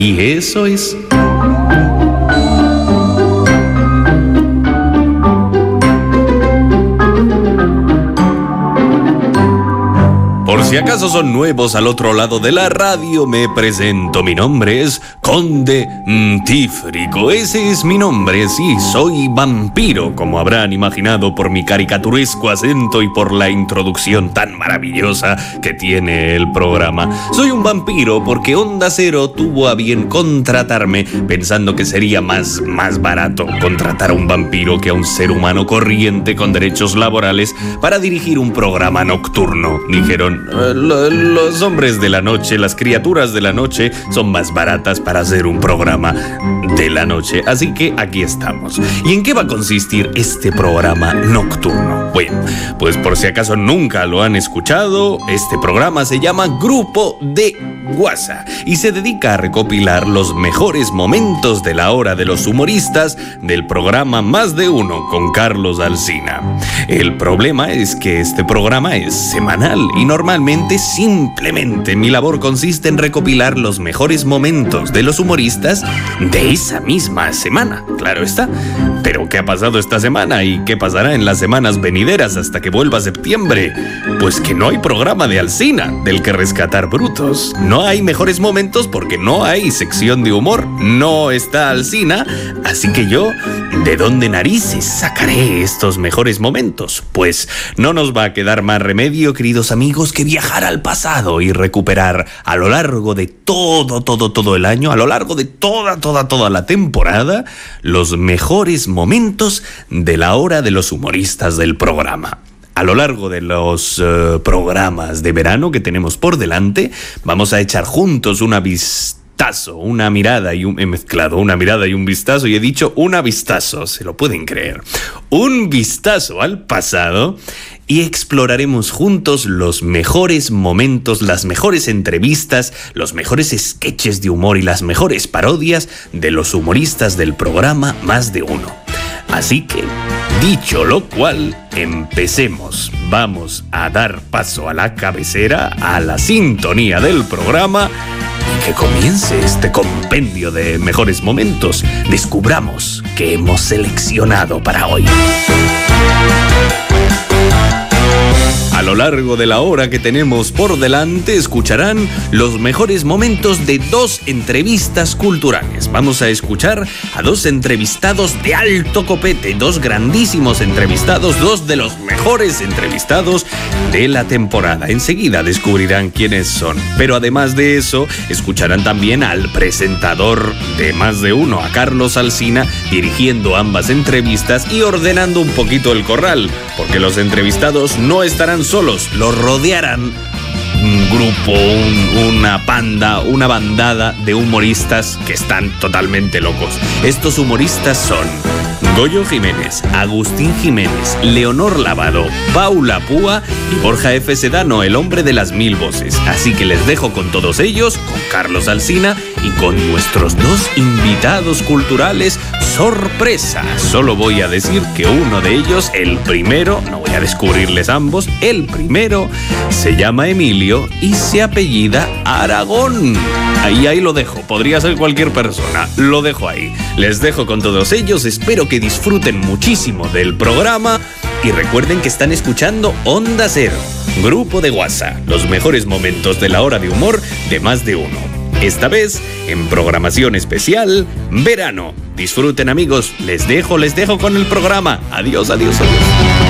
Y eso es... Por si acaso son nuevos al otro lado de la radio, me presento. Mi nombre es Conde Tífrico. Ese es mi nombre, sí, soy vampiro, como habrán imaginado por mi caricaturesco acento y por la introducción tan maravillosa que tiene el programa. Soy un vampiro porque Onda Cero tuvo a bien contratarme pensando que sería más barato contratar a un vampiro que a un ser humano corriente con derechos laborales para dirigir un programa nocturno. Dijeron, los hombres de la noche, las criaturas de la noche son más baratas para hacer un programa de la noche. Así que aquí estamos. ¿Y en qué va a consistir este programa nocturno? Bueno, pues por si acaso nunca lo han escuchado, este programa se llama Grupo de WhatsApp y se dedica a recopilar los mejores momentos de la hora de los humoristas del programa Más de Uno con Carlos Alsina. El problema es que este programa es semanal y normalmente simplemente mi labor consiste en recopilar los mejores momentos de los humoristas de esa misma semana. Claro está. Pero ¿qué ha pasado esta semana y qué pasará en las semanas venideras hasta que vuelva septiembre? Pues que no hay programa de Alsina del que rescatar brutos. No hay mejores momentos porque no hay sección de humor. No está Alsina. Así que yo, ¿de dónde narices sacaré estos mejores momentos? Pues no nos va a quedar más remedio, queridos amigos, que viajar al pasado y recuperar a lo largo de todo el año, a lo largo de toda la temporada, los mejores momentos de la hora de los humoristas del programa. A lo largo de los programas de verano que tenemos por delante, vamos a echar juntos una mirada y un vistazo, y he dicho un vistazo, se lo pueden creer, un vistazo al pasado, y exploraremos juntos los mejores momentos, las mejores entrevistas, los mejores sketches de humor y las mejores parodias de los humoristas del programa Más de Uno. Así que, dicho lo cual, empecemos. Vamos a dar paso a la cabecera, a la sintonía del programa, y que comience este compendio de mejores momentos. Descubramos qué hemos seleccionado para hoy. A lo largo de la hora que tenemos por delante, escucharán los mejores momentos de dos entrevistas culturales. Vamos a escuchar a dos entrevistados de alto copete, dos grandísimos entrevistados, dos de los mejores entrevistados de la temporada. Enseguida descubrirán quiénes son. Pero además de eso, escucharán también al presentador de Más de Uno, a Carlos Alsina, dirigiendo ambas entrevistas y ordenando un poquito el corral, porque los entrevistados no estarán solos, los rodearán un grupo, una bandada de humoristas que están totalmente locos. Estos humoristas son Goyo Jiménez, Agustín Jiménez, Leonor Lavado, Paula Púa y Borja F. Sedano, el hombre de las 1000 voces. Así que les dejo con todos ellos, con Carlos Alsina y con nuestros dos invitados culturales sorpresa. Solo voy a decir que uno de ellos, el primero, no voy a descubrirles ambos, el primero se llama Emilio y se apellida Aragón. Ahí lo dejo, podría ser cualquier persona, lo dejo ahí. Les dejo con todos ellos, espero que disfruten muchísimo del programa y recuerden que están escuchando Onda Cero, Grupo de WhatsApp, los mejores momentos de la hora de humor de Más de Uno. Esta vez en programación especial verano. Disfruten, amigos, les dejo con el programa. Adiós.